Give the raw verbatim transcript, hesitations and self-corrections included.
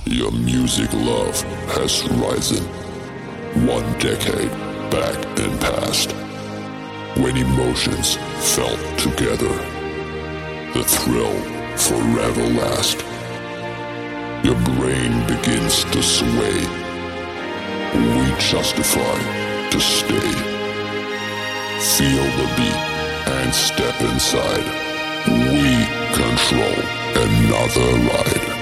Your music love has risen one decade back and past, when emotions felt together, the thrill forever last. Your brain begins to sway, we justify to stay. Feel the beat and step inside, we control another ride.